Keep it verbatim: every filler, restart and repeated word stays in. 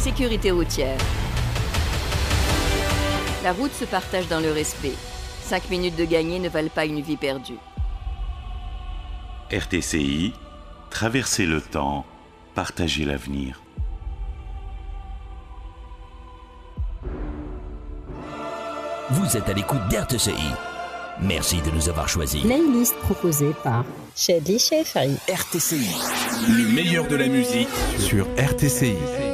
Sécurité routière. La route se partage dans le respect. Cinq minutes de gagné ne valent pas une vie perdue. R T C I, traverser le temps, partager l'avenir. Vous êtes à l'écoute d'R T C I. Merci de nous avoir choisis. Playlist proposée par Chadli Chefari. R T C I. Le meilleur de la musique sur R T C I.